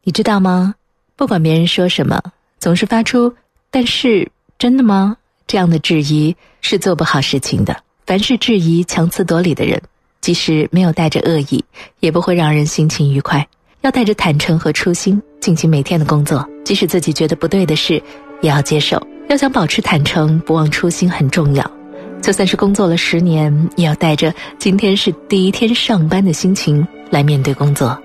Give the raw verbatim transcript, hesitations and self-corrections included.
你知道吗？不管别人说什么，总是发出但是真的吗这样的质疑，是做不好事情的。凡是质疑强词夺理的人，即使没有带着恶意，也不会让人心情愉快。要带着坦诚和初心进行每天的工作，即使自己觉得不对的事也要接受。要想保持坦诚不忘初心很重要，就算是工作了十年，也要带着今天是第一天上班的心情来面对工作。